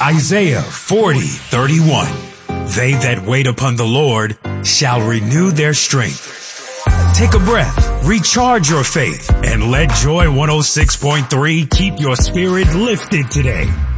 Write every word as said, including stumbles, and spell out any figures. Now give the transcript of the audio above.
Isaiah forty thirty-one. They that wait upon the Lord shall renew their strength. Take a breath, recharge your faith, and let Joy one oh six point three keep your spirit lifted today.